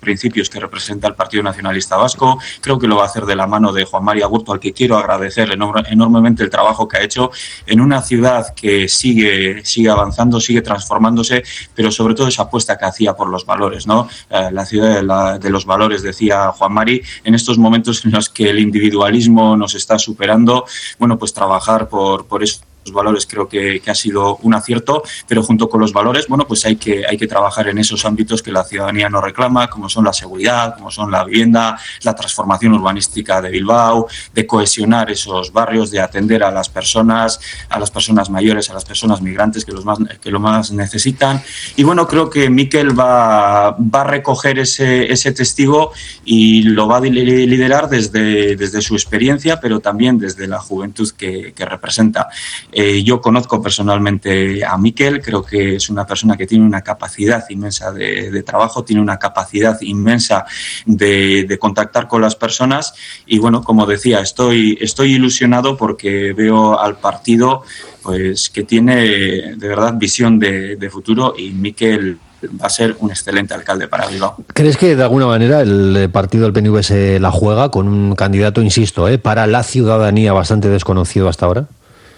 principios que representa el Partido Nacionalista Vasco. Creo que lo va a hacer de la mano de Juan Mari Aburto, al que quiero agradecer enormemente el trabajo que ha hecho en una ciudad que sigue avanzando, sigue transformándose, pero sobre todo esa apuesta que hacía por los valores, ¿no? La ciudad de los valores, decía Juan Mari, en estos momentos en los que el individualismo nos está superando, bueno, pues trabajar por esos valores creo que ha sido un acierto, pero junto con los valores, bueno, pues hay que trabajar en esos ámbitos que la ciudadanía nos reclama, como son la seguridad, como son la vivienda, la transformación urbanística de Bilbao, de cohesionar esos barrios, de atender a las personas mayores, a las personas migrantes que lo más necesitan. Y bueno, creo que Mikel va a recoger ese testigo y lo va a liderar desde su experiencia, pero también desde la juventud que representa. Yo conozco personalmente a Mikel, creo que es una persona que tiene una capacidad inmensa de trabajo, tiene una capacidad inmensa de contactar con las personas y bueno, como decía, estoy ilusionado porque veo al partido pues que tiene de verdad visión de futuro y Mikel va a ser un excelente alcalde para Bilbao. ¿Crees que de alguna manera el partido del PNV se la juega con un candidato, insisto, para la ciudadanía bastante desconocido hasta ahora?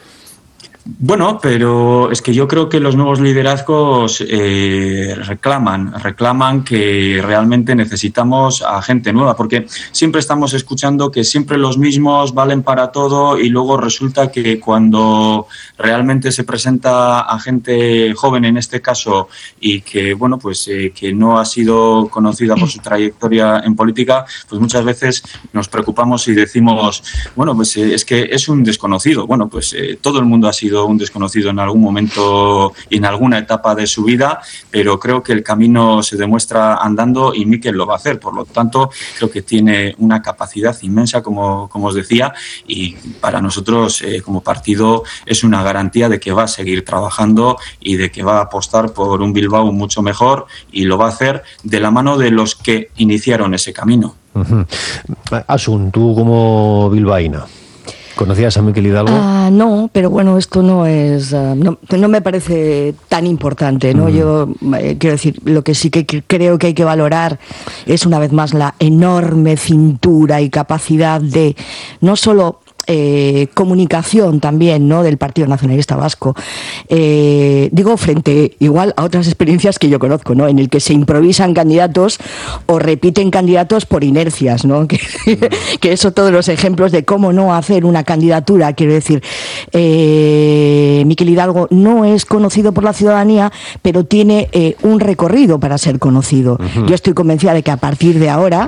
Bueno, pero es que yo creo que los nuevos liderazgos reclaman que realmente necesitamos a gente nueva, porque siempre estamos escuchando que siempre los mismos valen para todo y luego resulta que cuando realmente se presenta a gente joven en este caso y que bueno pues que no ha sido conocida por su trayectoria en política, pues muchas veces nos preocupamos y decimos bueno pues es que es un desconocido. Bueno pues todo el mundo ha sido un desconocido en algún momento y en alguna etapa de su vida, pero creo que el camino se demuestra andando y Mikel lo va a hacer. Por lo tanto, creo que tiene una capacidad inmensa, como os decía, y para nosotros como partido es una garantía de que va a seguir trabajando y de que va a apostar por un Bilbao mucho mejor y lo va a hacer de la mano de los que iniciaron ese camino. Uh-huh. Asun, tú como bilbaína, ¿conocías a Mikel Hidalgo? No, pero bueno, esto no es, no me parece tan importante, ¿no? Yo quiero decir, lo que sí que creo que hay que valorar es una vez más la enorme cintura y capacidad de no solo comunicación también, ¿no?, del Partido Nacionalista Vasco. Digo, frente igual a otras experiencias que yo conozco, ¿no?, en el que se improvisan candidatos o repiten candidatos por inercias, ¿no? Que eso, todos los ejemplos de cómo no hacer una candidatura, quiero decir, Mikel Hidalgo no es conocido por la ciudadanía, pero tiene un recorrido para ser conocido. Uh-huh. Yo estoy convencida de que a partir de ahora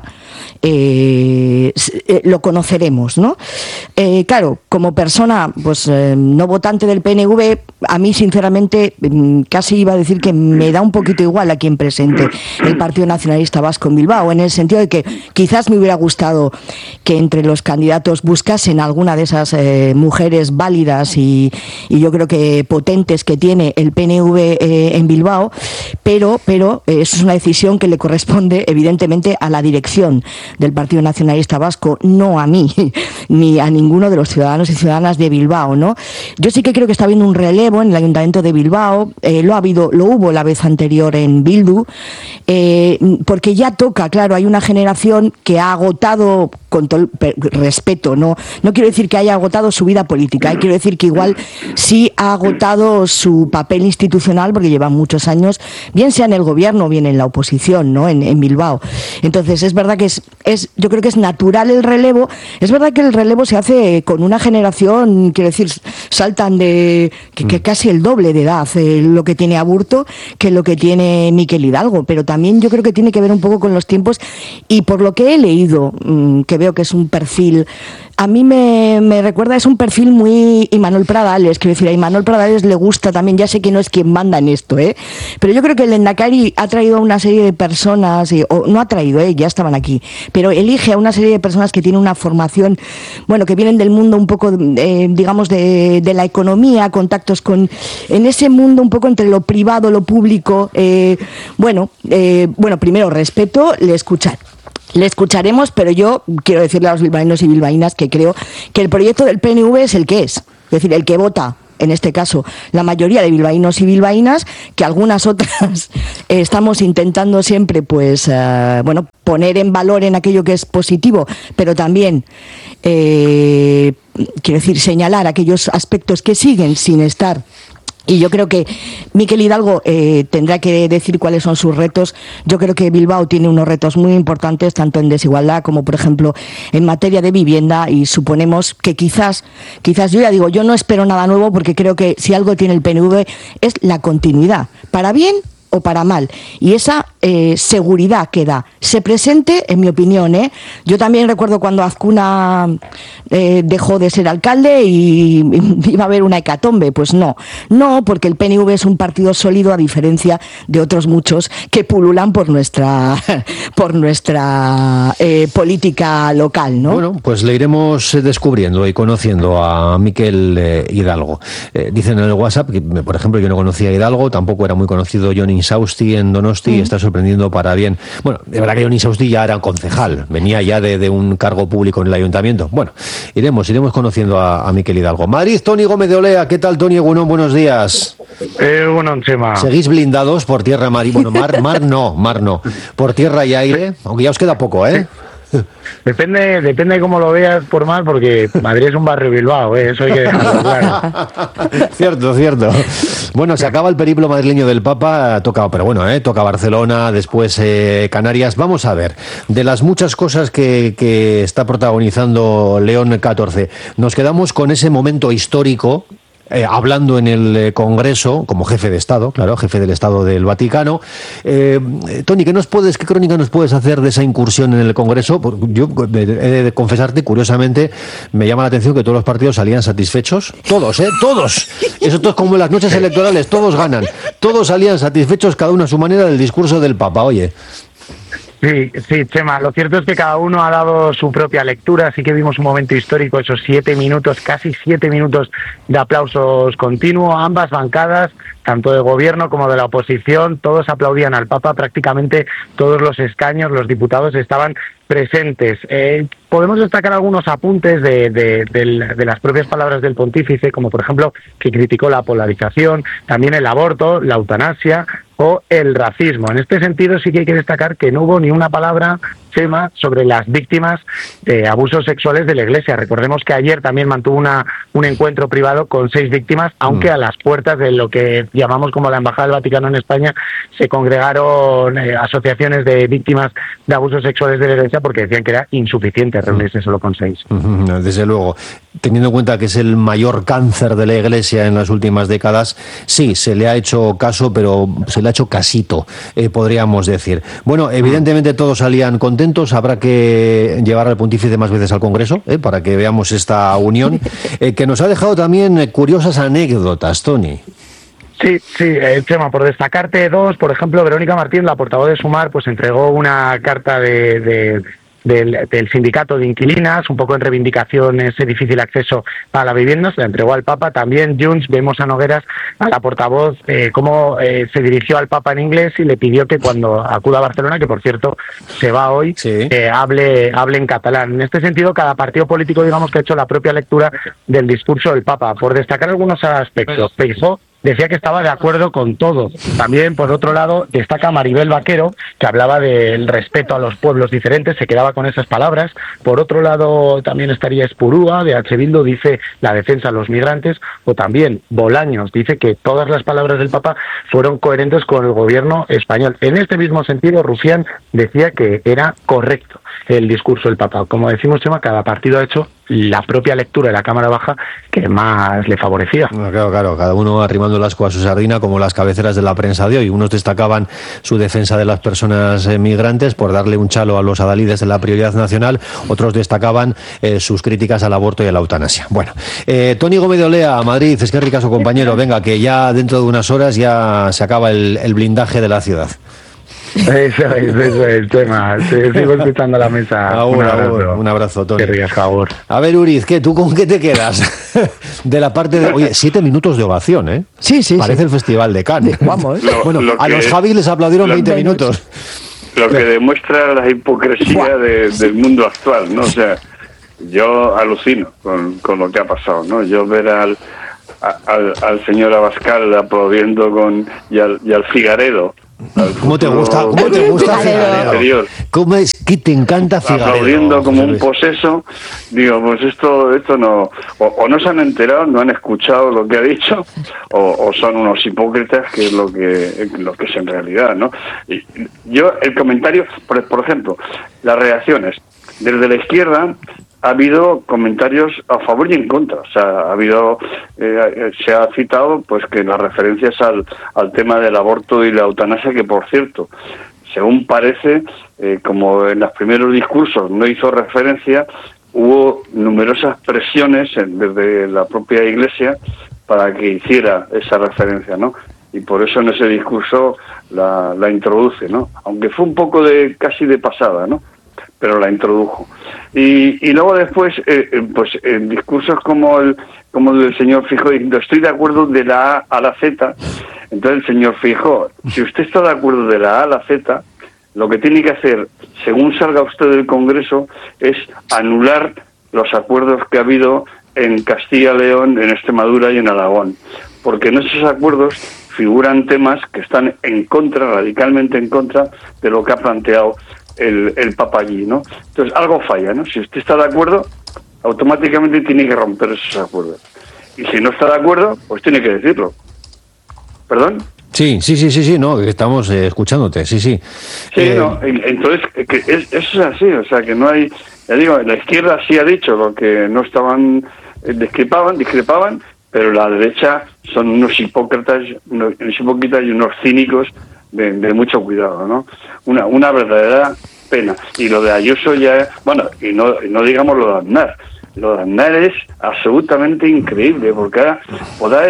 lo conoceremos, ¿no? Claro, como persona pues no votante del PNV, a mí sinceramente casi iba a decir que me da un poquito igual a quien presente el Partido Nacionalista Vasco en Bilbao, en el sentido de que quizás me hubiera gustado que entre los candidatos buscasen alguna de esas mujeres válidas y yo creo que potentes que tiene el PNV en Bilbao, pero eso es una decisión que le corresponde evidentemente a la dirección del Partido Nacionalista Vasco, no a mí ni a ninguno de los ciudadanos y ciudadanas de Bilbao, ¿no? Yo sí que creo que está habiendo un relevo en el Ayuntamiento de Bilbao, lo hubo la vez anterior en Bildu, porque ya toca, claro, hay una generación que ha agotado, con todo el respeto, no quiero decir que haya agotado su vida política, quiero decir que igual sí ha agotado su papel institucional, porque lleva muchos años, bien sea en el gobierno o bien en la oposición, ¿no?, en Bilbao. Entonces es verdad que yo creo que es natural el relevo. Es verdad que el relevo se hace con una generación, quiero decir, saltan de que casi el doble de edad lo que tiene Aburto que lo que tiene Mikel Hidalgo, pero también yo creo que tiene que ver un poco con los tiempos y por lo que he leído, que veo que es un perfil, a mí me recuerda, es un perfil muy Imanol Pradales, quiero decir, a Imanol Pradales le gusta también, ya sé que no es quien manda en esto, pero yo creo que el Lehendakari ha traído a una serie de personas, o no ha traído, ya estaban aquí, pero elige a una serie de personas que tienen una formación, bueno, que vienen del mundo un poco, digamos, de la economía, contactos en ese mundo un poco entre lo privado, lo público, bueno, primero respeto, le escucharemos, pero yo quiero decirle a los bilbaínos y bilbaínas que creo que el proyecto del PNV es el que es decir, el que vota en este caso la mayoría de bilbaínos y bilbaínas, que algunas otras estamos intentando siempre pues poner en valor en aquello que es positivo, pero también quiero decir, señalar aquellos aspectos que siguen sin estar. Y yo creo que Mikel Hidalgo tendrá que decir cuáles son sus retos. Yo creo que Bilbao tiene unos retos muy importantes, tanto en desigualdad como, por ejemplo, en materia de vivienda, y suponemos que quizás yo ya digo, yo no espero nada nuevo, porque creo que si algo tiene el PNV es la continuidad, para bien o para mal, y esa seguridad que da, se presente, en mi opinión, Yo también recuerdo cuando Azcuna dejó de ser alcalde y iba a haber una hecatombe. Pues no, porque el PNV es un partido sólido, a diferencia de otros muchos que pululan por nuestra política local, ¿no? Bueno, pues le iremos descubriendo y conociendo a Mikel Hidalgo. Dicen en el WhatsApp que, por ejemplo, yo no conocía a Hidalgo, tampoco era muy conocido Jon Insausti en Donosti, está sorprendiendo para bien. Bueno, de verdad que Jon Insausti ya era concejal, venía ya de un cargo público en el ayuntamiento. Bueno, iremos conociendo a Mikel Hidalgo. Madrid, Toni Gómez de Olea. ¿Qué tal, Toni? Buenos días. Bueno, Chema. ¿Seguís blindados por tierra, mar y... Bueno, mar no. Por tierra y aire, aunque ya os queda poco, ¿eh? Depende de cómo lo veas por mal, porque Madrid es un barrio Bilbao, eso hay que dejarlo claro. Cierto. Bueno, se acaba el periplo madrileño del Papa, toca Barcelona, después Canarias. Vamos a ver, de las muchas cosas que está protagonizando León XIV, nos quedamos con ese momento histórico, hablando en el Congreso, como jefe de Estado, claro, jefe del Estado del Vaticano. Toni, ¿qué crónica nos puedes hacer de esa incursión en el Congreso? Yo he de confesarte, curiosamente, me llama la atención que todos los partidos salían satisfechos. Todos. Eso es como en las noches electorales, todos ganan. Todos salían satisfechos, cada uno a su manera, del discurso del Papa, oye. Sí, Chema, lo cierto es que cada uno ha dado su propia lectura, así que vimos un momento histórico, esos 7 minutos, casi 7 minutos de aplausos continuos, ambas bancadas, tanto del gobierno como de la oposición, todos aplaudían al Papa, prácticamente todos los escaños, los diputados estaban presentes. Podemos destacar algunos apuntes de las propias palabras del pontífice, como por ejemplo que criticó la polarización, también el aborto, la eutanasia o el racismo. En este sentido sí que hay que destacar que no hubo ni una palabra, Chema, sobre las víctimas de abusos sexuales de la Iglesia. Recordemos que ayer también mantuvo un encuentro privado con 6 víctimas, aunque a las puertas de lo que llamamos como la Embajada del Vaticano en España se congregaron asociaciones de víctimas de abusos sexuales de la Iglesia, porque decían que era insuficiente reunirse solo con 6. Desde luego, teniendo en cuenta que es el mayor cáncer de la Iglesia en las últimas décadas, sí, se le ha hecho caso, pero se le ha hecho casito, podríamos decir. Bueno, evidentemente todos salían contentos, habrá que llevar al pontífice más veces al Congreso, para que veamos esta unión, que nos ha dejado también curiosas anécdotas, Toni. Sí, Chema, por destacarte 2, por ejemplo, Verónica Martín, la portavoz de Sumar, pues entregó una carta del sindicato de inquilinas, un poco en reivindicación ese difícil acceso a la vivienda, se la entregó al Papa. También Junts, vemos a Nogueras, a la portavoz, cómo se dirigió al Papa en inglés y le pidió que cuando acuda a Barcelona, que por cierto se va hoy, sí, hable en catalán. En este sentido, cada partido político, digamos, que ha hecho la propia lectura del discurso del Papa. Por destacar algunos aspectos, Feijóo decía que estaba de acuerdo con todo. También, por otro lado, destaca Maribel Vaquero, que hablaba del respeto a los pueblos diferentes, se quedaba con esas palabras. Por otro lado, también estaría Espurúa, de H. Bildu, dice la defensa a los migrantes, o también Bolaños, dice que todas las palabras del Papa fueron coherentes con el gobierno español. En este mismo sentido, Rufián decía que era correcto el discurso del Papa. Como decimos, Chema, cada partido ha hecho la propia lectura de la Cámara Baja que más le favorecía. Claro, cada uno arrimando el asco a su sardina, como las cabeceras de la prensa de hoy. Unos destacaban su defensa de las personas migrantes por darle un chalo a los adalides de la prioridad nacional, otros destacaban sus críticas al aborto y a la eutanasia. Bueno, Toni Gómez de Olea, Madrid, es que ricaso compañero, venga, que ya dentro de unas horas ya se acaba el blindaje de la ciudad. Eso es el tema. Sigo escuchando la mesa. Un abrazo, Toni. Que rías, Jaur. A ver, Uriz, ¿tú con qué te quedas? De la parte de... Oye, 7 minutos de ovación, ¿eh? Sí. Parece el Festival de Cannes. Vamos, a los Javis les aplaudieron 20 minutos. Lo que demuestra la hipocresía del mundo actual, ¿no? O sea, yo alucino con lo que ha pasado, ¿no? Yo ver al señor Abascal aplaudiendo y al Figaredo. ¿Cómo te gusta Figaredo? ¿Cómo es que te encanta Figaredo? Aplaudiendo como un poseso. Digo, pues esto no, o no se han enterado, no han escuchado lo que ha dicho, o son unos hipócritas, que es lo que es en realidad, ¿no? Y yo, el comentario, por ejemplo, las reacciones desde la izquierda. Ha habido comentarios a favor y en contra. O sea, ha habido, se ha citado pues que las referencias al tema del aborto y la eutanasia, que por cierto, según parece, como en los primeros discursos no hizo referencia, hubo numerosas presiones desde la propia Iglesia para que hiciera esa referencia, ¿no? Y por eso en ese discurso la introduce, ¿no? Aunque fue un poco casi de pasada, ¿no? Pero la introdujo. Y luego después, pues en discursos como el del señor Feijóo, diciendo estoy de acuerdo de la A a la Z. Entonces el señor Feijóo, si usted está de acuerdo de la A a la Z, lo que tiene que hacer, según salga usted del Congreso, es anular los acuerdos que ha habido en Castilla-León, en Extremadura y en Aragón. Porque en esos acuerdos figuran temas que están en contra, radicalmente en contra, de lo que ha planteado el Papa allí, ¿no? Entonces algo falla, ¿no? Si usted está de acuerdo, automáticamente tiene que romper esos acuerdos. Y si no está de acuerdo, pues tiene que decirlo. ¿Perdón? Sí, no, estamos escuchándote, sí. Sí, no, entonces, eso es así, o sea, que no hay, ya digo, la izquierda sí ha dicho lo que no estaban, discrepaban, pero la derecha son unos hipócritas y unos cínicos de mucho cuidado, ¿no? Una verdadera pena. Y lo de Ayuso ya, bueno, y no digamos lo de Aznar. Lo de Aznar es absolutamente increíble, porque ahora podrá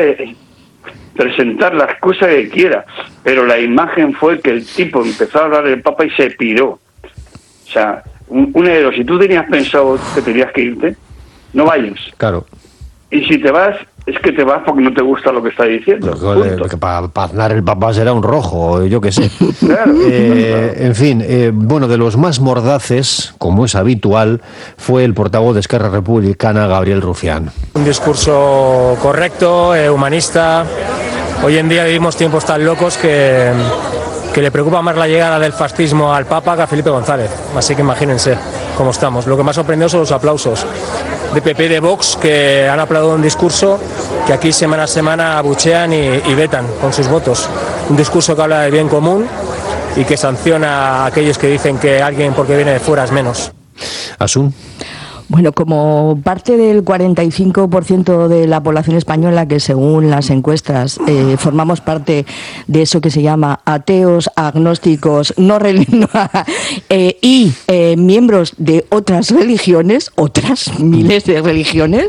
presentar las cosas que quiera, pero la imagen fue que el tipo empezó a hablar del Papa y se piró. O sea, una de dos, si tú tenías pensado que tenías que irte, no vayas. Claro. Y si te vas, es que te vas porque no te gusta lo que está diciendo. Porque para Aznar el Papa será un rojo, yo qué sé. Claro. En fin, bueno, de los más mordaces, como es habitual, fue el portavoz de Esquerra Republicana, Gabriel Rufián. Un discurso correcto, humanista. Hoy en día vivimos tiempos tan locos que le preocupa más la llegada del fascismo al Papa que a Felipe González. Así que imagínense cómo estamos. Lo que más sorprendió son los aplausos de PP y de Vox, que han aplaudido un discurso que aquí semana a semana abuchean y vetan con sus votos. Un discurso que habla del bien común y que sanciona a aquellos que dicen que alguien porque viene de fuera es menos. Asun. Bueno, como parte del 45% de la población española, que según las encuestas formamos parte de eso que se llama ateos, agnósticos, y miembros de otras religiones, otras miles de religiones,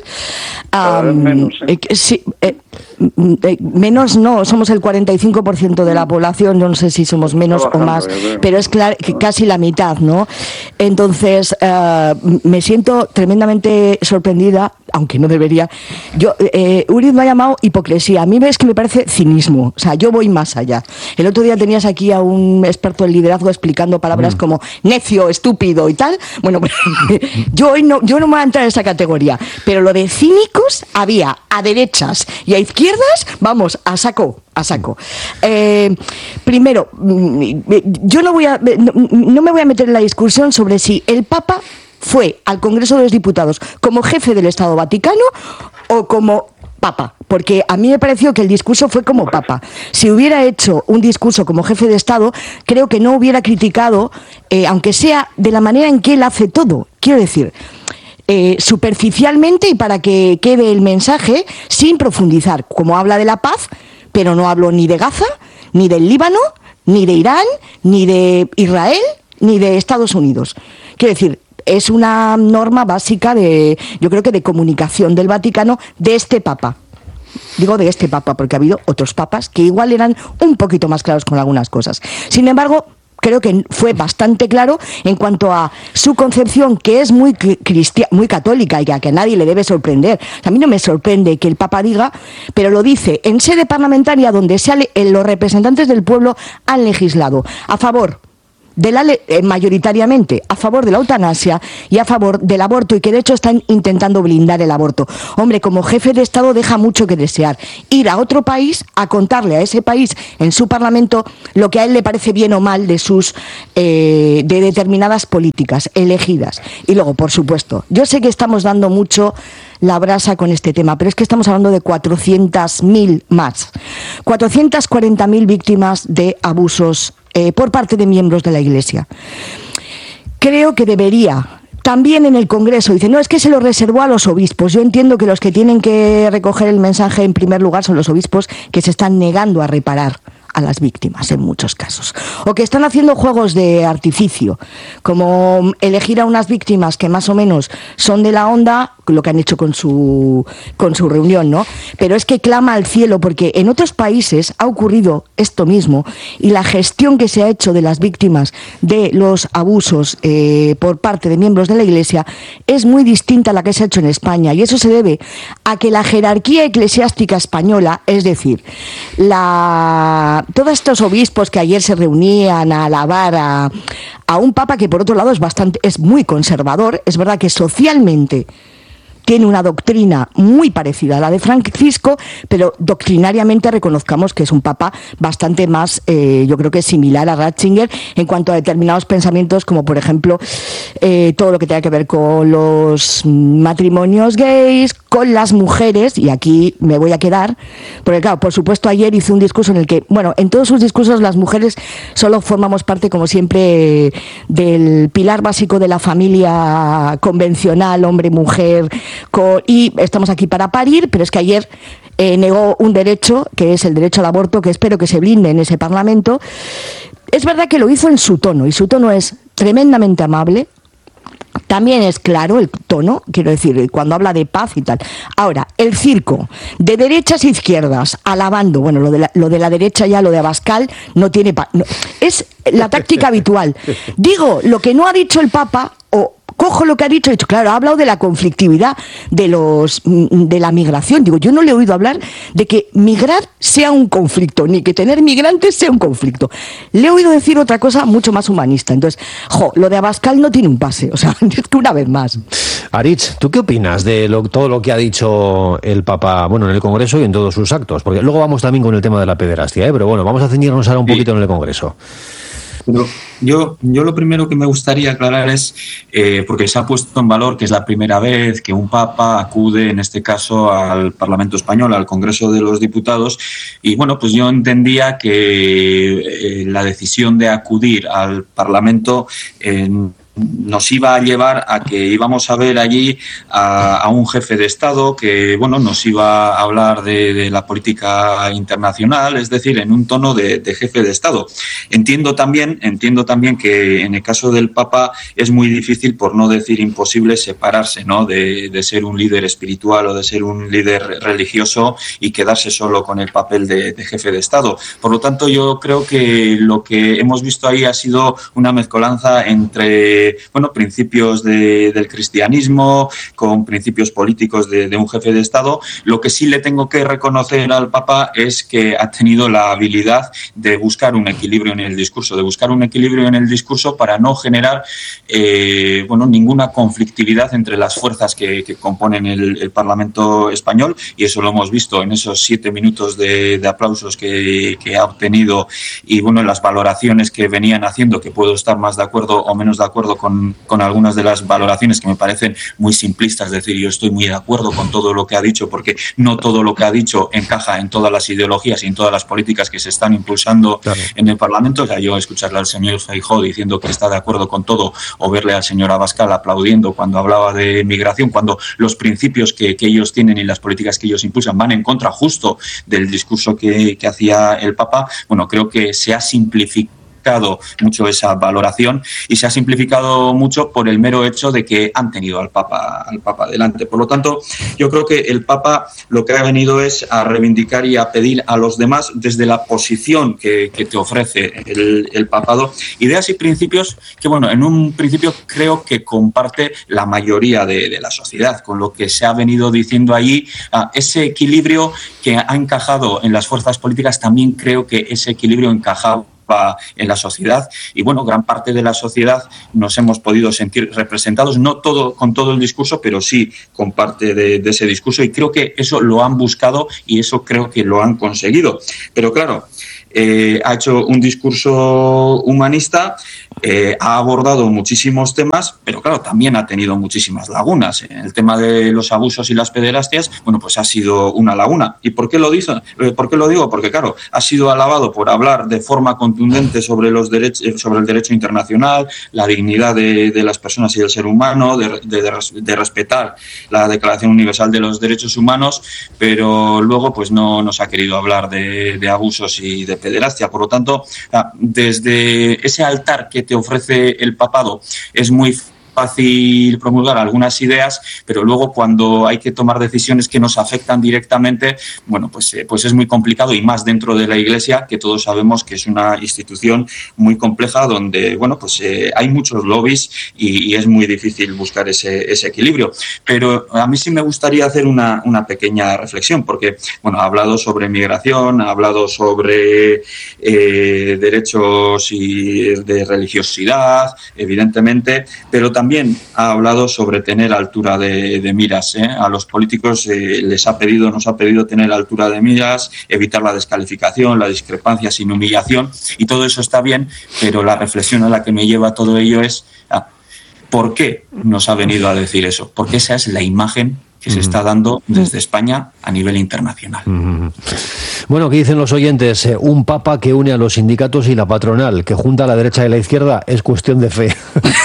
menos no, somos el 45% de la población, no sé si somos menos o más, pero es claro que casi la mitad, ¿no? Entonces, me siento tremendamente sorprendida, aunque no debería. Uriz me ha llamado hipocresía. A mí es que me parece cinismo. O sea, yo voy más allá. El otro día tenías aquí a un experto en liderazgo explicando palabras como necio, estúpido y tal. Bueno, yo no me voy a entrar en esa categoría. Pero lo de cínicos había a derechas y a izquierdas, vamos, a saco. Primero, yo no me voy a meter en la discusión sobre si el Papa fue al Congreso de los Diputados como jefe del Estado Vaticano o como Papa, porque a mí me pareció que el discurso fue como Papa. Si hubiera hecho un discurso como jefe de Estado, creo que no hubiera criticado, aunque sea de la manera en que él hace todo. Quiero decir, superficialmente y para que quede el mensaje, sin profundizar, como habla de la paz, pero no hablo ni de Gaza, ni del Líbano, ni de Irán, ni de Israel, ni de Estados Unidos. Quiero decir, es una norma básica yo creo que de comunicación del Vaticano de este Papa. Digo de este Papa porque ha habido otros papas que igual eran un poquito más claros con algunas cosas. Sin embargo, creo que fue bastante claro en cuanto a su concepción, que es muy muy católica y que a nadie le debe sorprender. A mí no me sorprende que el Papa diga, pero lo dice en sede parlamentaria donde los representantes del pueblo han legislado a favor mayoritariamente a favor de la eutanasia y a favor del aborto, y que de hecho están intentando blindar el aborto. Hombre, como jefe de Estado deja mucho que desear. Ir a otro país a contarle a ese país en su parlamento lo que a él le parece bien o mal de sus de determinadas políticas elegidas. Y luego, por supuesto, yo sé que estamos dando mucho la brasa con este tema, pero es que estamos hablando de 400.000 más. 440.000 víctimas de abusos por parte de miembros de la Iglesia. Creo que debería, también en el Congreso, dice, no, es que se lo reservó a los obispos. Yo entiendo que los que tienen que recoger el mensaje en primer lugar son los obispos, que se están negando a reparar a las víctimas en muchos casos, o que están haciendo juegos de artificio, como elegir a unas víctimas que más o menos son de la onda, lo que han hecho con su reunión, ¿no? Pero es que clama al cielo, porque en otros países ha ocurrido esto mismo, y la gestión que se ha hecho de las víctimas de los abusos por parte de miembros de la Iglesia es muy distinta a la que se ha hecho en España, y eso se debe a que la jerarquía eclesiástica española, es decir, todos estos obispos que ayer se reunían a alabar a un papa que por otro lado es muy conservador, es verdad que socialmente tiene una doctrina muy parecida a la de Francisco, pero doctrinariamente reconozcamos que es un papa bastante más, yo creo que similar a Ratzinger en cuanto a determinados pensamientos, como por ejemplo todo lo que tenga que ver con los matrimonios gays, con las mujeres, y aquí me voy a quedar, porque claro, por supuesto ayer hizo un discurso en el que, bueno, en todos sus discursos las mujeres solo formamos parte, como siempre, del pilar básico de la familia convencional, hombre-mujer, y estamos aquí para parir, pero es que ayer negó un derecho, que es el derecho al aborto, que espero que se blinde en ese Parlamento. Es verdad que lo hizo en su tono, y su tono es tremendamente amable. También es claro el tono, quiero decir, cuando habla de paz y tal. Ahora, el circo de derechas e izquierdas alabando, bueno, lo de la derecha ya, lo de Abascal, no tiene... es la táctica habitual. Digo lo que no ha dicho el Papa, o cojo lo que ha dicho, he dicho, claro, ha hablado de la conflictividad de la migración. Digo, yo no le he oído hablar de que migrar sea un conflicto, ni que tener migrantes sea un conflicto. Le he oído decir otra cosa mucho más humanista. Entonces, lo de Abascal no tiene un pase, o sea, es que una vez más. Aritz, ¿tú qué opinas de todo lo que ha dicho el Papa, bueno, en el Congreso y en todos sus actos? Porque luego vamos también con el tema de la pederastia, pero bueno, vamos a ceñirnos ahora un poquito en el Congreso. Pero yo lo primero que me gustaría aclarar es, porque se ha puesto en valor que es la primera vez que un papa acude, en este caso, al Parlamento Español, al Congreso de los Diputados, y bueno, pues yo entendía que la decisión de acudir al Parlamento nos iba a llevar a que íbamos a ver allí a un jefe de Estado que, bueno, nos iba a hablar de la política internacional, es decir, en un tono de jefe de Estado. Entiendo también que en el caso del Papa es muy difícil, por no decir imposible, separarse, ¿no?, de ser un líder espiritual o de ser un líder religioso y quedarse solo con el papel de jefe de Estado. Por lo tanto, yo creo que lo que hemos visto ahí ha sido una mezcolanza entre principios del cristianismo con principios políticos de un jefe de Estado. Lo que sí le tengo que reconocer al Papa es que ha tenido la habilidad de buscar un equilibrio en el discurso, para no generar ninguna conflictividad entre las fuerzas que componen el Parlamento español, y eso lo hemos visto en esos 7 minutos de aplausos que ha obtenido, y bueno, las valoraciones que venían haciendo, que puedo estar más de acuerdo o menos de acuerdo con algunas de las valoraciones que me parecen muy simplistas. Es decir, yo estoy muy de acuerdo con todo lo que ha dicho, porque no todo lo que ha dicho encaja en todas las ideologías y en todas las políticas que se están impulsando en el Parlamento. O sea, yo escucharle al señor Feijóo diciendo que está de acuerdo con todo, o verle al señor Abascal aplaudiendo cuando hablaba de migración, cuando los principios que ellos tienen y las políticas que ellos impulsan van en contra justo del discurso que hacía el Papa, bueno, creo que se ha simplificado mucho esa valoración, y se ha simplificado mucho por el mero hecho de que han tenido al Papa delante. Por lo tanto, yo creo que el Papa lo que ha venido es a reivindicar y a pedir a los demás, desde la posición que te ofrece el papado, ideas y principios que, bueno, en un principio creo que comparte la mayoría de la sociedad, con lo que se ha venido diciendo allí. Ese equilibrio que ha encajado en las fuerzas políticas, también creo que ese equilibrio encajaba en la sociedad, y bueno, gran parte de la sociedad nos hemos podido sentir representados, no con todo el discurso, pero sí con parte de ese discurso, y creo que eso lo han buscado y eso creo que lo han conseguido. Pero claro, ha hecho un discurso humanista, ha abordado muchísimos temas, pero claro, también ha tenido muchísimas lagunas. En el tema de los abusos y las pederastias, bueno, pues ha sido una laguna. ¿Y por qué lo digo? Porque claro, ha sido alabado por hablar de forma contundente sobre los derechos, sobre el derecho internacional, la dignidad de las personas y del ser humano, de respetar la Declaración Universal de los Derechos Humanos, pero luego pues no nos ha querido hablar de abusos y de pederastia. Por lo tanto, desde ese altar que te ofrece el papado es muy fácil promulgar algunas ideas, pero luego cuando hay que tomar decisiones que nos afectan directamente, bueno, pues es muy complicado, y más dentro de la Iglesia, que todos sabemos que es una institución muy compleja donde, bueno, pues hay muchos lobbies y es muy difícil buscar ese equilibrio. Pero a mí sí me gustaría hacer una pequeña reflexión, porque, bueno, ha hablado sobre migración, ha hablado sobre derechos y de religiosidad, evidentemente, pero también ha hablado sobre tener altura de miras. A los políticos nos ha pedido tener altura de miras, evitar la descalificación, la discrepancia sin humillación, y todo eso está bien, pero la reflexión a la que me lleva todo ello es ¿por qué nos ha venido a decir eso? Porque esa es la imagen que se está dando desde España a nivel internacional. Bueno, ¿qué dicen los oyentes? Un papa que une a los sindicatos y la patronal, que junta a la derecha y la izquierda, es cuestión de fe.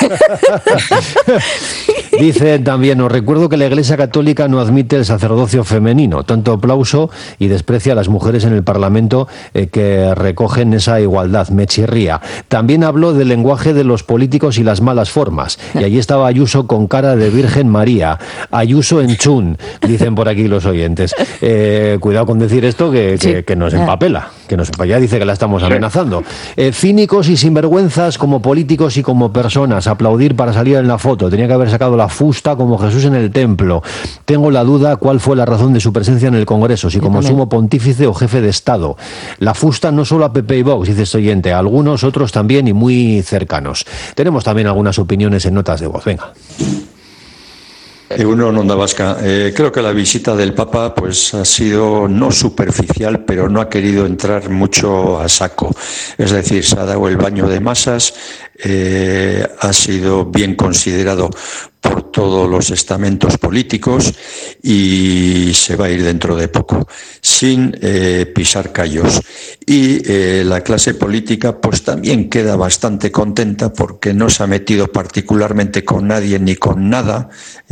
Dice también, os recuerdo que la Iglesia Católica no admite el sacerdocio femenino, tanto aplauso y desprecia a las mujeres en el Parlamento que recogen esa igualdad. Me chirría. También habló del lenguaje de los políticos y las malas formas, y allí estaba Ayuso con cara de Virgen María, Ayuso en chun, dicen por aquí los oyentes. Cuidado con decir esto que nos empapela, ya dice que la estamos amenazando. Cínicos y sinvergüenzas como políticos y como personas, aplaudir para salir en la foto, tenía que haber sacado la fusta como Jesús en el templo. Tengo la duda cuál fue la razón de su presencia en el Congreso, si como sumo pontífice o jefe de Estado. La fusta no solo a PP y Vox, dice este oyente, a algunos otros también y muy cercanos. Tenemos también algunas opiniones en notas de voz. Venga. Uno en Onda Vasca. Creo que la visita del Papa pues ha sido no superficial, pero no ha querido entrar mucho a saco. Es decir, se ha dado el baño de masas, ha sido bien considerado por todos los estamentos políticos y se va a ir dentro de poco, sin pisar callos. Y la clase política pues también queda bastante contenta porque no se ha metido particularmente con nadie ni con nada,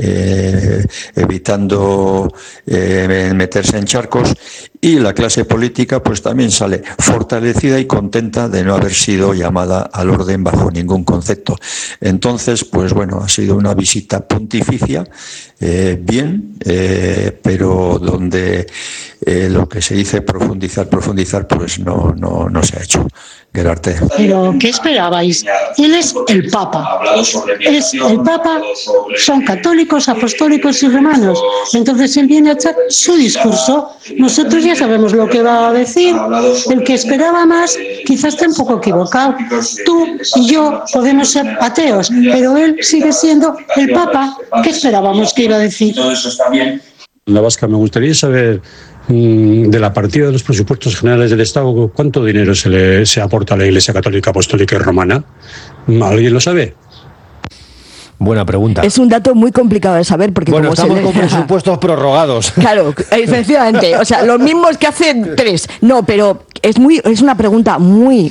evitando meterse en charcos, y la clase política pues también sale fortalecida y contenta de no haber sido llamada al orden bajo ningún concepto. Entonces, pues bueno, ha sido una visita pontificia, bien, pero donde lo que se dice profundizar, pues no se ha hecho. Gerarte. Pero, ¿qué esperabais? Él es el Papa. Es el Papa, son católicos, apostólicos y romanos. Entonces él viene a echar su discurso. Nosotros ya sabemos lo que va a decir. El que esperaba más quizás esté un poco equivocado. Tú y yo podemos ser ateos, pero él sigue siendo el Papa. ¿Qué esperábamos que iba a decir? Todo eso está bien. La Vasca, me gustaría saber de la partida de los presupuestos generales del Estado, ¿cuánto dinero se aporta a la Iglesia Católica, Apostólica y Romana? ¿Alguien lo sabe? Buena pregunta. Es un dato muy complicado de saber porque bueno, como estamos con presupuestos prorrogados. Claro, efectivamente, o sea, los mismos que hace 3. No, pero es una pregunta muy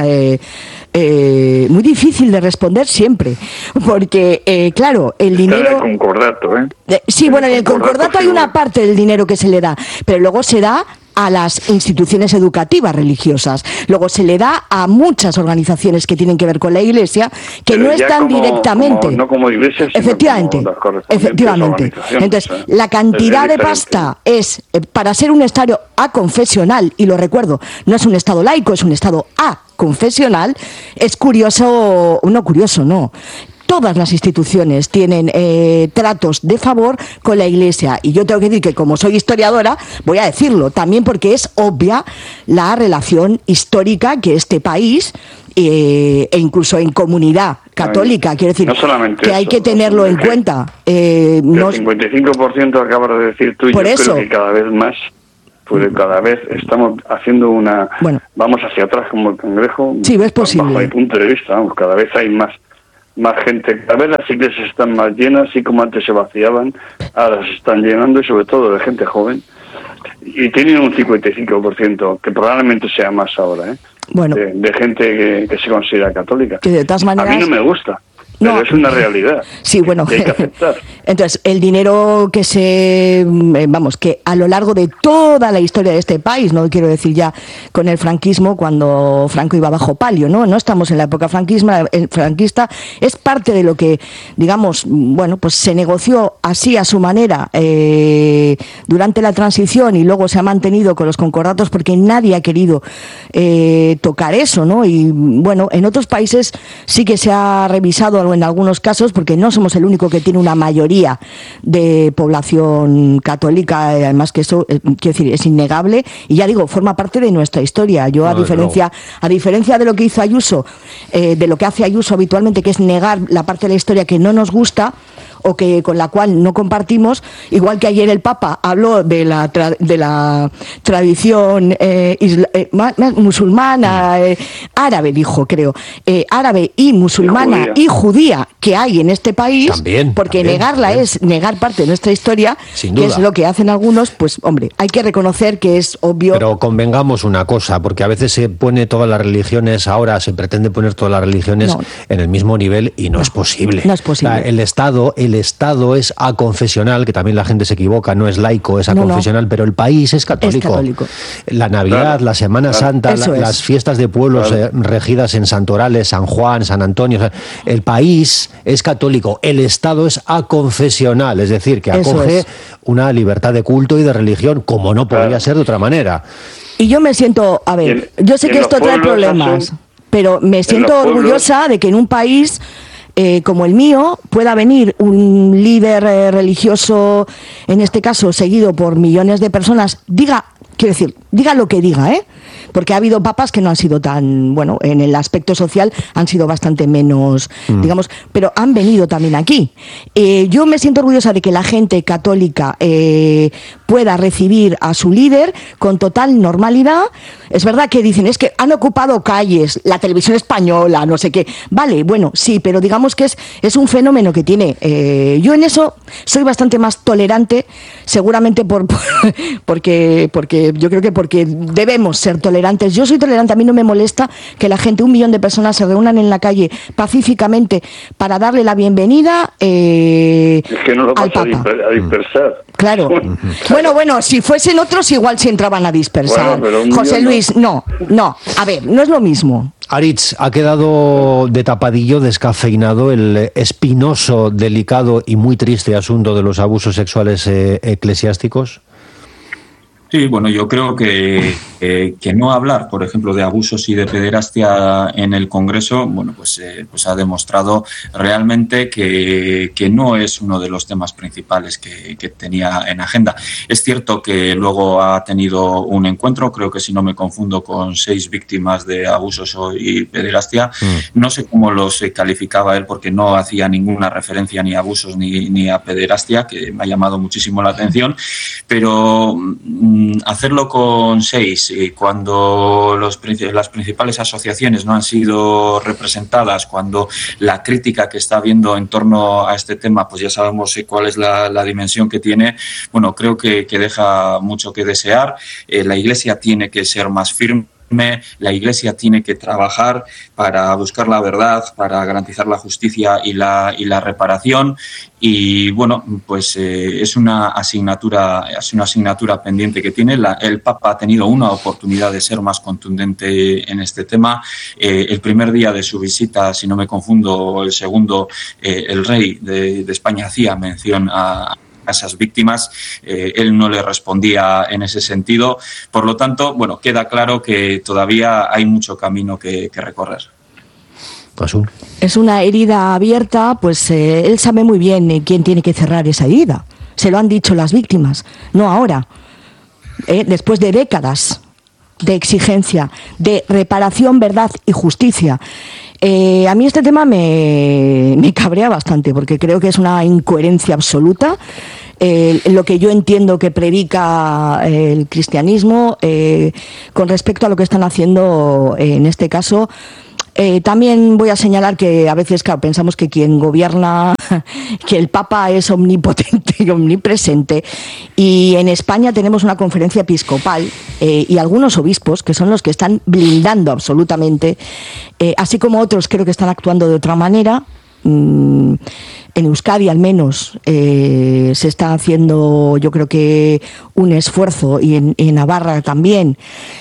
difícil de responder siempre, porque claro, el dinero. Está en el concordato, sí, bueno, en el concordato hay una parte del dinero que se le da, pero luego se da a las instituciones educativas religiosas. Luego se le da a muchas organizaciones que tienen que ver con la Iglesia, que pero no están directamente. No como iglesia, sino efectivamente. Efectivamente. Entonces, la cantidad de pasta es para ser un Estado aconfesional, y lo recuerdo, no es un Estado laico, es un Estado aconfesional, es curioso, no. todas las instituciones tienen tratos de favor con la Iglesia. Y yo tengo que decir que, como soy historiadora, voy a decirlo también porque es obvia la relación histórica que este país e incluso en comunidad católica, quiero decir, no solamente que hay eso, que tenerlo en cuenta. El 55% acabas de decir tú, y yo eso, creo que cada vez más, pues cada vez estamos haciendo vamos hacia atrás como el Congreso. Sí, es posible. Bajo mi punto de vista, vamos, cada vez hay más gente, cada vez las iglesias están más llenas, así como antes se vaciaban, ahora se están llenando, y sobre todo de gente joven, y tienen un 55%, que probablemente sea más ahora, bueno, de gente que se considera católica. Que de todas maneras, a mí no me gusta. Pero es una realidad. Sí, bueno. Que hay que aceptar. Entonces, el dinero que que a lo largo de toda la historia de este país, no quiero decir ya con el franquismo, cuando Franco iba bajo palio, no estamos en la época franquista, es parte de lo que, digamos, pues se negoció así a su manera durante la transición, y luego se ha mantenido con los concordatos porque nadie ha querido tocar eso, ¿no? Y bueno, en otros países sí que se ha revisado en algunos casos, porque no somos el único que tiene una mayoría de población católica, además que eso, quiero decir, es innegable, y ya digo, forma parte de nuestra historia. Yo, a diferencia de lo que hizo Ayuso, de lo que hace Ayuso habitualmente, que es negar la parte de la historia que no nos gusta o que con la cual no compartimos, igual que ayer el Papa habló de la tradición musulmana, árabe, dijo, creo, árabe y musulmana y judía que hay en este país, porque negarla es negar parte de nuestra historia, que es lo que hacen algunos. Pues hombre, hay que reconocer que es obvio. Pero convengamos una cosa, porque a veces se pone todas las religiones, ahora se pretende poner todas las religiones en el mismo nivel, y no es posible. No es posible. O sea, el Estado es aconfesional, que también la gente se equivoca, no es laico, es aconfesional, pero el país es católico. Es católico. La Navidad, la Semana Santa, las fiestas de pueblos regidas en santorales, San Juan, San Antonio, o sea, el país es católico, el Estado es aconfesional, es decir, que acoge una libertad de culto y de religión, como no podría ser de otra manera. Y yo me siento, yo sé que esto trae problemas, pero me siento orgullosa de que en un país como el mío pueda venir un líder religioso, en este caso seguido por millones de personas, diga lo que diga, porque ha habido papas que no han sido tan, en el aspecto social han sido bastante menos, digamos, pero han venido también aquí. Yo me siento orgullosa de que la gente católica pueda recibir a su líder con total normalidad. Es verdad que dicen, es que han ocupado calles, la televisión española, no sé qué. Vale, bueno, sí, pero digamos que es un fenómeno que tiene. Yo en eso soy bastante más tolerante, seguramente porque yo creo que porque debemos ser tolerantes. Yo soy tolerante, a mí no me molesta que la gente, 1 millón de personas, se reúnan en la calle pacíficamente para darle la bienvenida es que no lo vas al Papa. A dispersar. Claro. Bueno, si fuesen otros igual se entraban a dispersar. José Luis, no. A ver, no es lo mismo. Aritz, ha quedado de tapadillo, descafeinado, el espinoso, delicado y muy triste asunto de los abusos sexuales eclesiásticos. Sí, bueno, yo creo que no hablar, por ejemplo, de abusos y de pederastia en el Congreso, pues ha demostrado realmente que no es uno de los temas principales que tenía en agenda. Es cierto que luego ha tenido un encuentro, creo que si no me confundo, con 6 víctimas de abusos y pederastia. No sé cómo los calificaba él, porque no hacía ninguna referencia ni a abusos ni a pederastia, que me ha llamado muchísimo la atención, pero hacerlo con 6 y cuando las principales asociaciones no han sido representadas, cuando la crítica que está habiendo en torno a este tema, pues ya sabemos cuál es la dimensión que tiene, creo que deja mucho que desear. La Iglesia tiene que ser más firme. La Iglesia tiene que trabajar para buscar la verdad, para garantizar la justicia y la reparación, y es una asignatura pendiente que tiene. El Papa ha tenido una oportunidad de ser más contundente en este tema. El primer día de su visita, si no me confundo, el segundo, el rey de España hacía mención a esas víctimas, él no le respondía en ese sentido. Por lo tanto, queda claro que todavía hay mucho camino que recorrer. Azul. Es una herida abierta, pues él sabe muy bien quién tiene que cerrar esa herida. Se lo han dicho las víctimas, no ahora. Después de décadas de exigencia, de reparación, verdad y justicia. A mí este tema me cabrea bastante, porque creo que es una incoherencia absoluta. Lo que yo entiendo que predica el cristianismo con respecto a lo que están haciendo en este caso. También voy a señalar que a veces, claro, pensamos que quien gobierna, que el Papa es omnipotente y omnipresente, y en España tenemos una conferencia episcopal y algunos obispos que son los que están blindando absolutamente, así como otros creo que están actuando de otra manera. En Euskadi al menos se está haciendo, yo creo que un esfuerzo, y en Navarra también.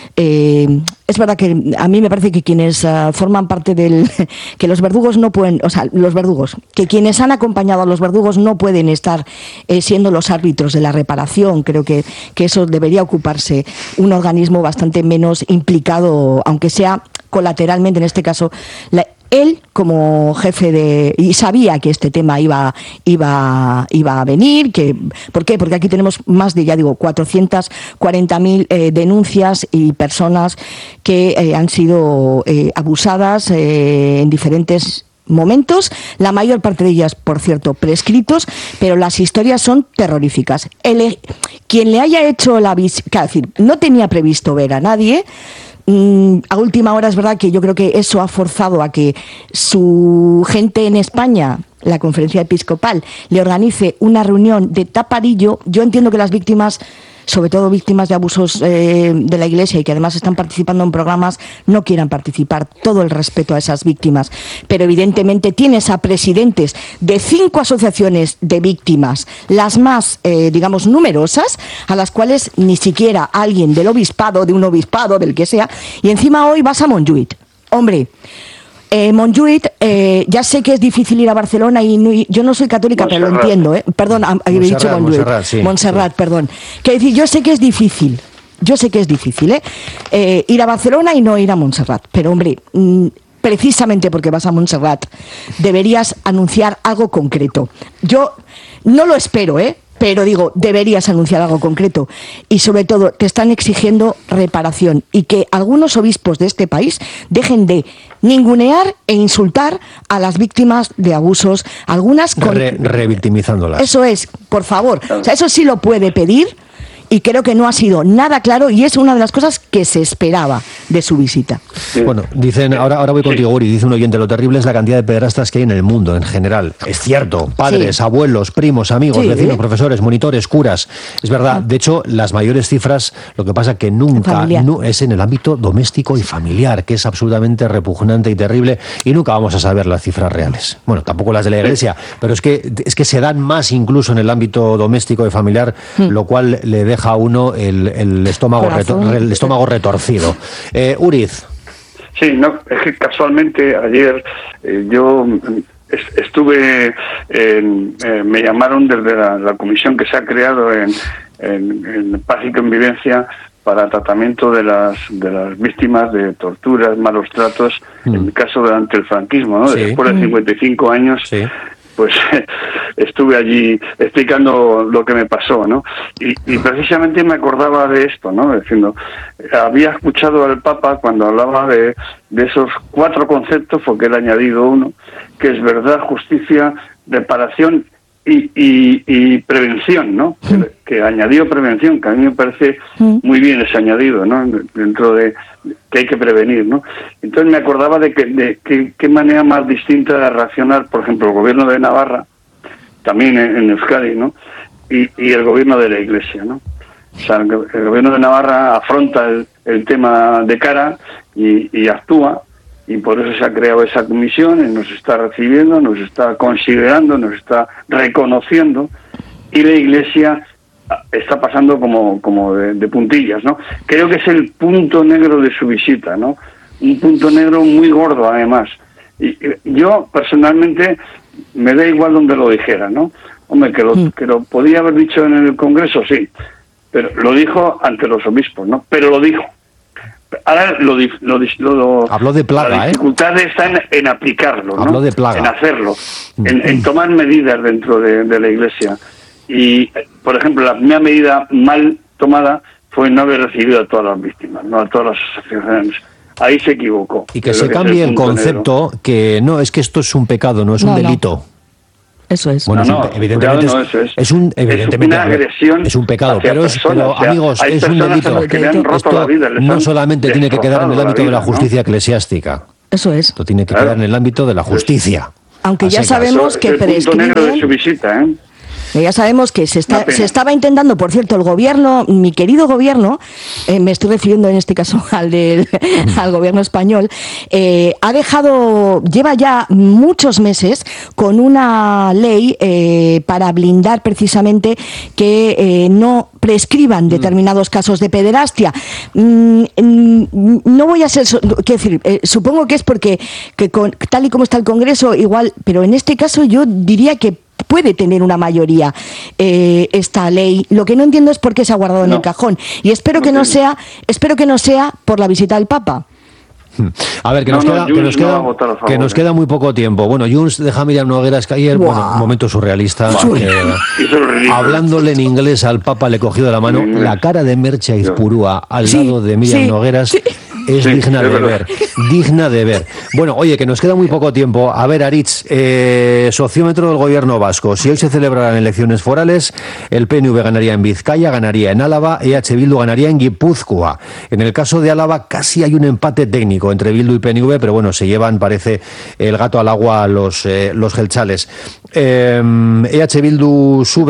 Es verdad que a mí me parece que quienes forman parte que los verdugos no pueden, o sea, los verdugos, que quienes han acompañado a los verdugos no pueden estar siendo los árbitros de la reparación. Creo que eso debería ocuparse un organismo bastante menos implicado, aunque sea colateralmente en este caso. Él, como jefe y sabía que este tema iba a venir, ¿por qué? Porque aquí tenemos más de, 440.000 denuncias y personas que han sido abusadas en diferentes momentos, la mayor parte de ellas, por cierto, prescritos, pero las historias son terroríficas. Quien le haya hecho es decir, no tenía previsto ver a nadie. A última hora es verdad que yo creo que eso ha forzado a que su gente en España, la conferencia episcopal, le organice una reunión de tapadillo. Yo entiendo que las víctimas, sobre todo víctimas de abusos de la Iglesia y que además están participando en programas, no quieran participar. Todo el respeto a esas víctimas. Pero evidentemente tienes a presidentes de 5 asociaciones de víctimas, las más, numerosas, a las cuales ni siquiera alguien de un obispado, del que sea, y encima hoy vas a Montjuïc. Hombre, Montjuïc, ya sé que es difícil ir a Barcelona y yo no soy católica, Montserrat. pero lo entiendo, Perdón, he dicho Montjuïc. Sí, Montserrat, perdón. Quiero decir, yo sé que es difícil, ir a Barcelona y no ir a Montserrat, pero hombre, precisamente porque vas a Montserrat, deberías anunciar algo concreto. Yo no lo espero, pero digo, deberías anunciar algo concreto. Y sobre todo, te están exigiendo reparación, y que algunos obispos de este país dejen de ningunear e insultar a las víctimas de abusos, algunas revictimizándolas. Eso es, por favor. O sea, eso sí lo puede pedir, y creo que no ha sido nada claro, y es una de las cosas que se esperaba de su visita. Bueno, dicen, ahora voy contigo, Uri, dice un oyente, lo terrible es la cantidad de pederastas que hay en el mundo en general. Es cierto, padres, abuelos, primos, amigos, vecinos, profesores, monitores, curas. Es verdad, de hecho, las mayores cifras, lo que pasa que nunca es en el ámbito doméstico y familiar, que es absolutamente repugnante y terrible, y nunca vamos a saber las cifras reales. Bueno, tampoco las de la Iglesia, pero es que se dan más incluso en el ámbito doméstico y familiar, lo cual le deja a uno el estómago retorcido. Uriz. Sí, no, es que casualmente ayer yo estuve, me llamaron desde la comisión que se ha creado en Paz y Convivencia para tratamiento de las víctimas de torturas, malos tratos, en mi caso durante el franquismo, ¿no? Después de 55 años. Sí. Pues estuve allí explicando lo que me pasó, ¿no? Y precisamente me acordaba de esto, ¿no? Diciendo, había escuchado al Papa cuando hablaba de esos 4 conceptos, porque él ha añadido uno, que es verdad, justicia, reparación y prevención, ¿no? Que añadió prevención, que a mí me parece muy bien ese añadido, ¿no? Dentro de que hay que prevenir, ¿no? Entonces me acordaba de qué manera más distinta de reaccionar, por ejemplo, el gobierno de Navarra, también en Euskadi, ¿no? Y el gobierno de la Iglesia, ¿no? O sea, el gobierno de Navarra afronta el tema de cara y actúa, y por eso se ha creado esa comisión, y nos está recibiendo, nos está considerando, nos está reconociendo, y la Iglesia está pasando como de puntillas, ¿no? Creo que es el punto negro de su visita, ¿no? Un punto negro muy gordo, además. Y yo, personalmente, me da igual donde lo dijera, ¿no? Hombre, que lo podía haber dicho en el Congreso, sí, pero lo dijo ante los obispos, ¿no? Pero lo dijo. Ahora habló de plaga, la dificultad está en aplicarlo, ¿no? Habló de plaga. En hacerlo, en tomar medidas dentro de la Iglesia. Y, por ejemplo, la primera medida mal tomada fue no haber recibido a todas las víctimas, no a todas las asociaciones. Ahí se equivocó. Y que se cambie el concepto negro. Que no, es que esto es un pecado, no es un delito. Eso es. Bueno, evidentemente es una agresión, es un pecado, pero amigos, es un delito. Esto no solamente tiene que quedar en el ámbito de la justicia eclesiástica. Eso es. Esto tiene que quedar en el ámbito de la justicia. Aunque ya sabemos que prescriben. De su visita, Ya sabemos que se estaba intentando, por cierto, el gobierno, mi querido gobierno, me estoy refiriendo en este caso al gobierno español, lleva ya muchos meses con una ley para blindar precisamente que no prescriban determinados casos de pederastia. No voy a ser, quiero decir, supongo que es porque tal y como está el Congreso, igual, pero en este caso yo diría que puede tener una mayoría esta ley. Lo que no entiendo es por qué se ha guardado en el cajón. Y espero que no sea por la visita del Papa. A ver, que nos queda muy poco tiempo. Bueno, Junts deja a Míriam Nogueras ayer, un momento surrealista. Hablándole en inglés al Papa, le cogió de la mano la cara de Merche Aizpurúa al lado de Míriam Nogueras. Es digna de ver. Bueno, oye, que nos queda muy poco tiempo. A ver, Aritz, sociómetro del gobierno vasco. Si hoy se celebraran elecciones forales, el PNV ganaría en Vizcaya, ganaría en Álava, EH Bildu ganaría en Guipúzcoa. En el caso de Álava casi hay un empate técnico entre Bildu y PNV, pero bueno, se llevan, parece, el gato al agua los gelchales. EH Bildu sube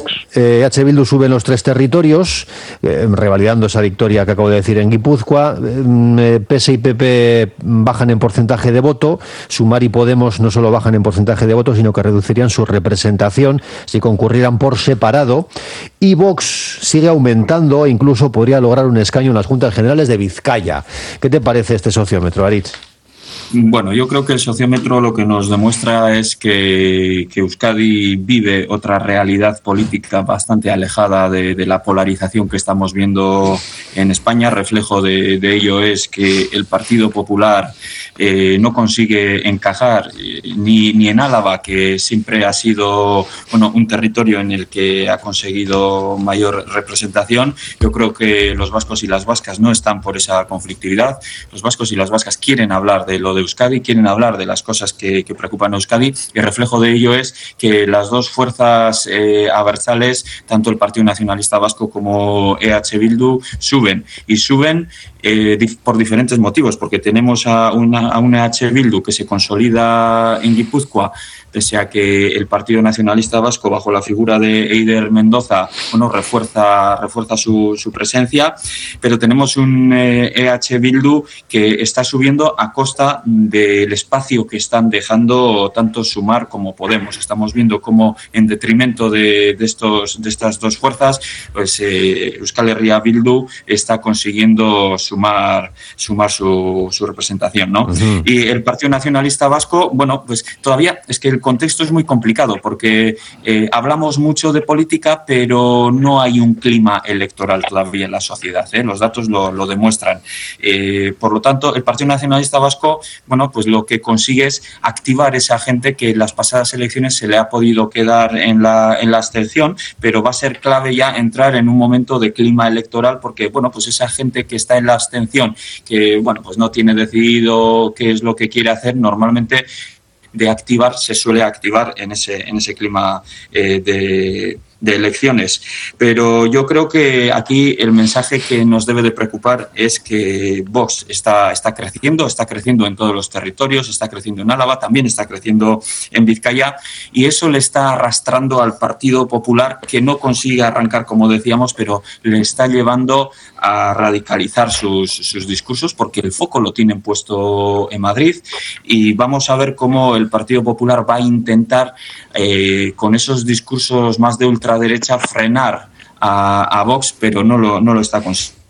en los tres territorios, revalidando esa victoria que acabo de decir en Guipúzcoa. PS y PP bajan en porcentaje de voto, Sumar y Podemos no solo bajan en porcentaje de voto, sino que reducirían su representación si concurrieran por separado, y Vox sigue aumentando e incluso podría lograr un escaño en las Juntas Generales de Vizcaya. ¿Qué te parece este sociómetro, Aritz? Bueno, yo creo que el sociómetro lo que nos demuestra es que Euskadi vive otra realidad política bastante alejada de la polarización que estamos viendo en España. Reflejo de ello es que el Partido Popular no consigue encajar ni en Álava, que siempre ha sido un territorio en el que ha conseguido mayor representación. Yo creo que los vascos y las vascas no están por esa conflictividad. Los vascos y las vascas quieren hablar de lo de Euskadi, quieren hablar de las cosas que preocupan a Euskadi, y el reflejo de ello es que las dos fuerzas abertzales, tanto el Partido Nacionalista Vasco como EH Bildu, suben por diferentes motivos, porque tenemos a una EH Bildu que se consolida en Guipúzcoa, pese a que el Partido Nacionalista Vasco, bajo la figura de Eider Mendoza, refuerza su presencia, pero tenemos un EH Bildu que está subiendo a costa del espacio que están dejando tanto Sumar como Podemos. Estamos viendo cómo, en detrimento de estas dos fuerzas, pues Euskal Herria Bildu está consiguiendo sumar su representación, ¿no? Uh-huh. Y el Partido Nacionalista Vasco, pues todavía es que el contexto es muy complicado, porque hablamos mucho de política, pero no hay un clima electoral todavía en la sociedad, ¿eh? Los datos lo demuestran. Por lo tanto, el Partido Nacionalista Vasco, pues lo que consigue es activar esa gente que en las pasadas elecciones se le ha podido quedar en la abstención, pero va a ser clave ya entrar en un momento de clima electoral, porque pues esa gente que está en la abstención, que pues no tiene decidido qué es lo que quiere hacer, normalmente se suele activar en ese clima de elecciones. Pero yo creo que aquí el mensaje que nos debe de preocupar es que Vox está creciendo en todos los territorios, está creciendo en Álava, también está creciendo en Vizcaya, y eso le está arrastrando al Partido Popular, que no consigue arrancar, como decíamos, pero le está llevando a radicalizar sus discursos, porque el foco lo tienen puesto en Madrid, y vamos a ver cómo el Partido Popular va a intentar con esos discursos más de ultraderecha frenar a Vox, pero no lo está consiguiendo.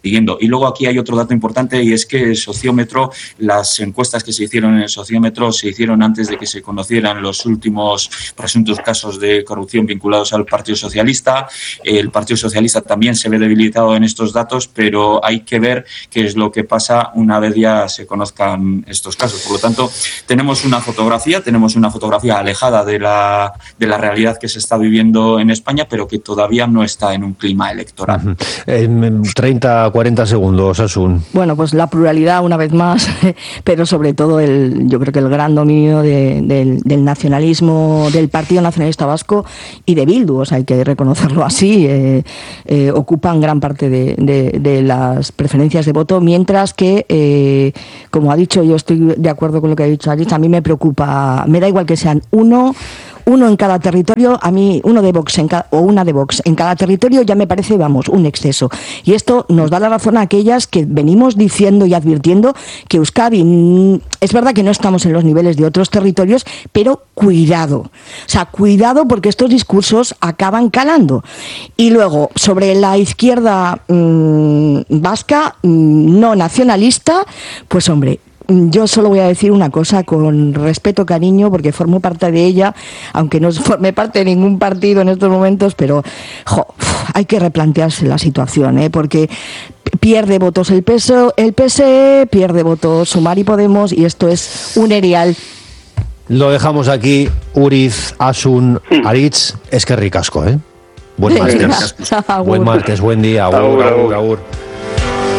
siguiendo. Y luego aquí hay otro dato importante, y es que el sociómetro, las encuestas que se hicieron en el sociómetro se hicieron antes de que se conocieran los últimos presuntos casos de corrupción vinculados al Partido Socialista. El Partido Socialista también se ve debilitado en estos datos, pero hay que ver qué es lo que pasa una vez ya se conozcan estos casos. Por lo tanto, tenemos una fotografía alejada de la realidad que se está viviendo en España, pero que todavía no está en un clima electoral. 30, 40 segundos, Asun. Bueno, pues la pluralidad una vez más, pero sobre todo yo creo que el gran dominio del nacionalismo, del Partido Nacionalista Vasco y de Bildu, o sea, hay que reconocerlo así, ocupan gran parte de las preferencias de voto, mientras que, como ha dicho, yo estoy de acuerdo con lo que ha dicho Aritz, a mí me preocupa, me da igual que sean uno en cada territorio, a mí uno de Vox o una de Vox en cada territorio ya me parece, un exceso. Y esto nos da la razón a aquellas que venimos diciendo y advirtiendo que Euskadi, es verdad que no estamos en los niveles de otros territorios, pero cuidado. O sea, cuidado porque estos discursos acaban calando. Y luego, sobre la izquierda vasca, no nacionalista, pues hombre, yo solo voy a decir una cosa con respeto, cariño, porque formo parte de ella, aunque no forme parte de ningún partido en estos momentos, pero hay que replantearse la situación, porque pierde votos el PSE, pierde votos Sumar y Podemos, y esto es un erial. Lo dejamos aquí. Uriz, Asun, Aritz, es que ricasco, Buen martes. Buen martes, buen día. Agur, agur, agur.